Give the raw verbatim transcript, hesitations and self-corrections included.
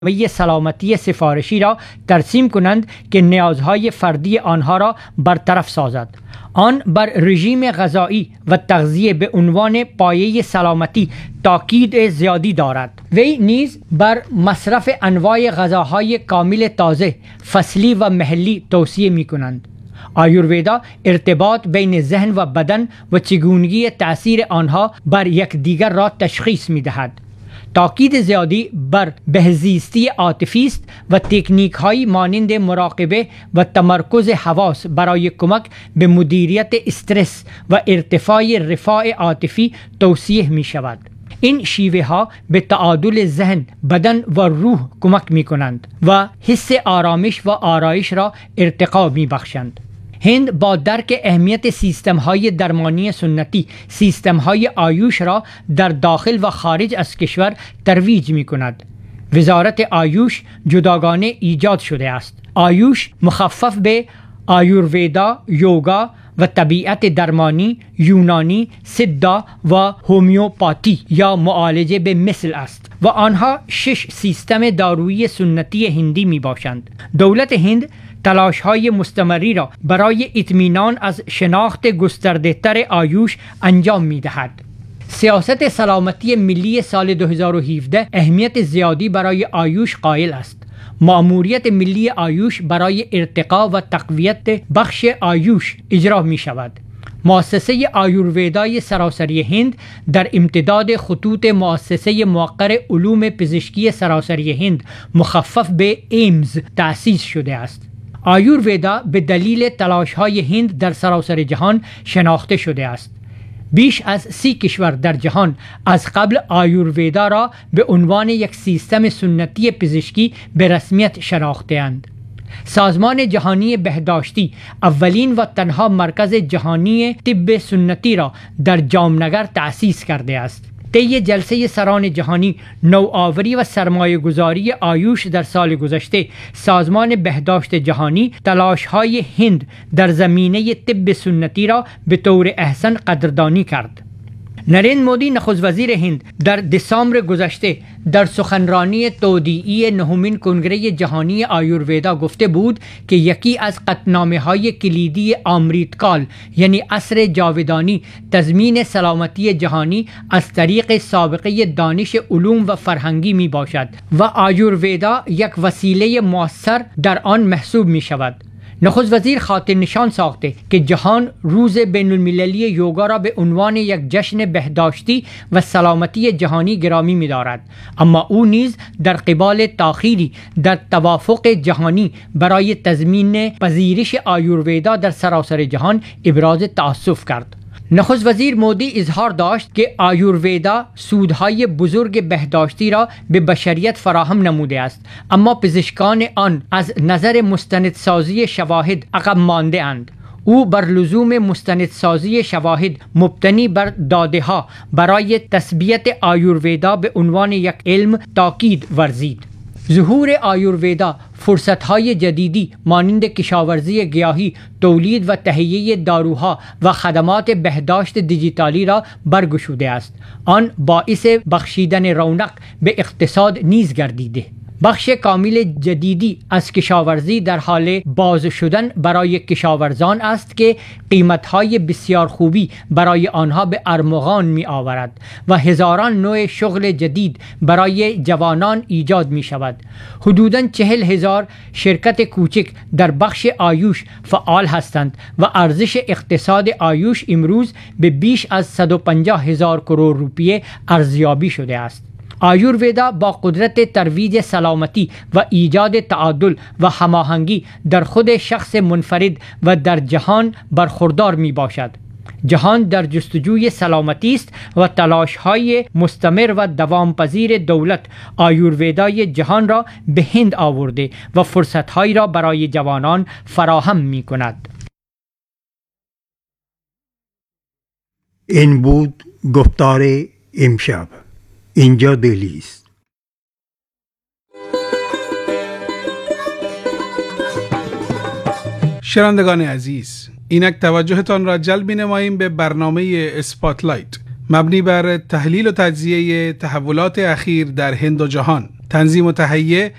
برنامه سلامتی سفارشی را ترسیم کنند که نیازهای فردی آنها را برطرف سازد. آن بر رژیم غذایی و تغذیه به عنوان پایه سلامتی تاکید زیادی دارد. وی نیز بر مصرف انواع غذاهای کامل تازه، فصلی و محلی توصیه می کنند. آیورویدا ارتباط بین ذهن و بدن و چگونگی تأثیر آنها بر یکدیگر را تشخیص می دهد. تاکید زیادی بر بهزیستی عاطفی است و تکنیک های مانند مراقبه و تمرکز حواس برای کمک به مدیریت استرس و ارتفاع رفاه عاطفی توصیه می شود. این شیوه ها به تعادل ذهن، بدن و روح کمک می کنند و حس آرامش و آرایش را ارتقا می بخشند. هند با درک اهمیت سیستم های درمانی سنتی، سیستم های آیوش را در داخل و خارج از کشور ترویج می کند. وزارت آیوش جداگانه ایجاد شده است. آیوش مخفف به آیورویدا، یوگا و طبیعت درمانی، یونانی، سدا و هومیوپاتی یا معالجه به مثل است و آنها شش سیستم دارویی سنتی هندی می باشند. دولت هند تلاش های مستمری را برای اطمینان از شناخت گسترده تر آیوش انجام می دهد. سیاست سلامتی ملی سال دو هزار و هفده اهمیت زیادی برای آیوش قائل است. مأموریت ملی آیوش برای ارتقا و تقویت بخش آیوش اجرا می شود. مؤسسه آیورویدای سراسری هند در امتداد خطوط مؤسسه موقر علوم پزشکی سراسری هند مخفف به ایمز تأسیس شده است. آیورویدا به دلیل تلاش‌های هند در سراسر جهان شناخته شده است. بیش از سی کشور در جهان از قبل آیورویدا را به عنوان یک سیستم سنتی پزشکی به رسمیت شناخته‌اند. سازمان جهانی بهداشتی اولین و تنها مرکز جهانی طب سنتی را در جامنگر تأسیس کرده است. طی جلسه سران جهانی نوآوری و سرمایه گذاری آیوش در سال گذشته، سازمان بهداشت جهانی تلاش‌های هند در زمینه طب سنتی را به طور احسن قدردانی کرد. نریندر مودی نخست وزیر هند در دسامبر گذشته در سخنرانی تودیعی نهمین کنگره جهانی آیورویدا گفته بود که یکی از قطعنامه‌های کلیدی امریتکال یعنی عصر جاودانی تضمین سلامتی جهانی از طریق سابقه دانش علوم و فرهنگی می باشد و آیورویدا یک وسیله مؤثر در آن محسوب می شود. نخست وزیر خاطر نشان ساخته که جهان روز بین المللی یوگا را به عنوان یک جشن بهداشتی و سلامتی جهانی گرامی می دارد، اما او نیز در قبال تأخیری در توافق جهانی برای تضمین پذیرش آیورویدا در سراسر جهان ابراز تأسف کرد. نخست وزیر مودی اظهار داشت که آیورویدا سودهای بزرگ بهداشتی را به بشریت فراهم نموده است، اما پزشکان آن از نظر مستندسازی شواهد عقب مانده اند. او بر لزوم مستندسازی شواهد مبتنی بر داده ها برای تثبیت آیورویدا به عنوان یک علم تاکید ورزید. ظهور آیورویدا فرصت‌های جدیدی مانند کشاورزی گیاهی، تولید و تهیه داروها و خدمات بهداشت دیجیتالی را برگشوده است. آن باعث بخشیدن رونق به اقتصاد نیز گردیده. بخش کامل جدیدی از کشاورزی در حال باز شدن برای کشاورزان است که قیمت‌های بسیار خوبی برای آنها به ارمغان می آورد و هزاران نوع شغل جدید برای جوانان ایجاد می شود. حدوداً چهل هزار شرکت کوچک در بخش آیوش فعال هستند و ارزش اقتصاد آیوش امروز به بیش از صد و پنجاه هزار کرور روپیه ارزیابی شده است. آیورویدا با قدرت ترویج سلامتی و ایجاد تعادل و هماهنگی در خود شخص منفرد و در جهان برخوردار می باشد. جهان در جستجوی سلامتی است و تلاش‌های مستمر و دوامپذیر دولت آیورویدای جهان را به هند آورده و فرصت‌هایی را برای جوانان فراهم می کند. این بود گفتار امشب. اینجا دلی است. شنوندگان عزیز، اینک توجهتان را جلب می‌نماییم به برنامه اسپاتلایت مبنی بر تحلیل و تجزیه تحولات اخیر در هند و جهان. تنظیم و تهیه